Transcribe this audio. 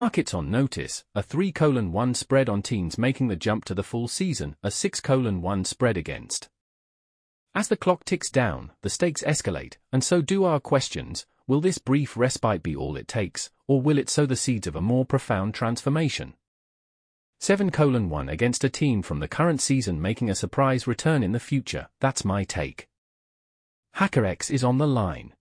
Markets on notice, a 3:1 spread on teams making the jump to the full season, a 6:1 spread against. As the clock ticks down, the stakes escalate, and so do our questions. Will this brief respite be all it takes, or will it sow the seeds of a more profound transformation? 7:1 against a team from the current season making a surprise return in the future, that's my take. HackerX is on the line.